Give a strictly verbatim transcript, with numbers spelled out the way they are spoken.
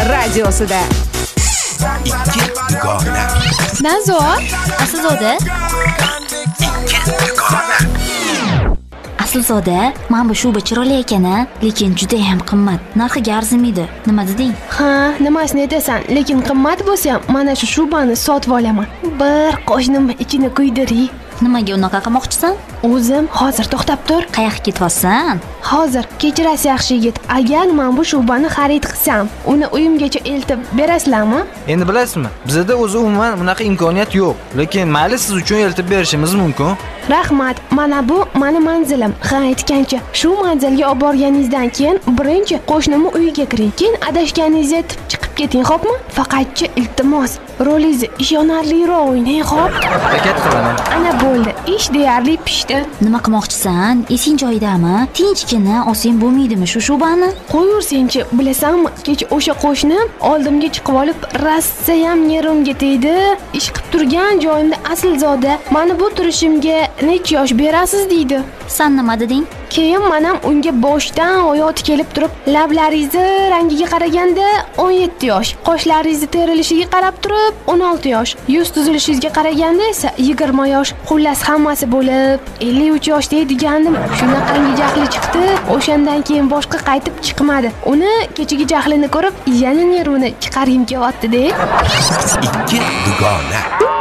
radiosida. Ikki dugona. Nazo, Aslzoda. Ikki dugona. Aslzoda, mana bu shuba chiroyli ekan-a, lekin juda ham qimmat. Narxiga arzimaydi. Nima deding? Ha, nimasini aytasan, lekin qimmat bo'lsa ham mana shu shubani sotib olaman. Bir qo'shnim ichini kuydiring. Nimaga unaqa qilmoqchisan? O'zim hozir to'xtab tur. Qayoqqa ketyapsan? Hozir kechirasiz yaxshi yigit. Agar men bu shubani xarid qilsam, uni uyimgacha eltib berasizlarmi? Endi bilasizmi? Bizda o'zi umuman bunaqa imkoniyat yo'q, lekin mayli siz uchun eltib berishimiz mumkin. Rahmat. Mana bu meni manzilim. Ha, aytgancha, shu manzilga olib borganingizdan keyin birinchi qo'shnimni uyiga kiring. Keyin adashganingizda aytib chiqib keting, xo'pmi? Faqatchi iltimos, rolingizni ishonarliroq o'ynang, xo'p? Harakat qilaman. Ana bo'ldi. Ish deyarli pishdi. Nima qilmoqchisan? Esing joyidami? Tinchgina olsang bo'lmaydimi shu shubani? Qo'yursenchi, bilasanmi? Kecha o'sha qo'shnim oldimga chiqib olib, "Rassayam yerimga tegdi. Ish qilib turgan joyimda Aslzoda, meni bu turishimga necha yosh berasiz?" deydi. Sen nima deding? Keyin men ham unga boshdan oyoti kelib turib, lablaringizni rangiga qaraganda o'n yetti yosh, qoshlaringizni terilishiga qarab turib o'n olti yosh, yuz tuzilishingizga qaraganda esa yigirma yosh, xullas hammasi bo'lib ellik uch yosh deydigandim. Shunaqangi jahli chiqdi. O'shandan keyin boshqa qaytib chiqmadi. Uni kechagi jahlini ko'rib, yana nervini chiqargim kelyapti-da. Ikki dugona.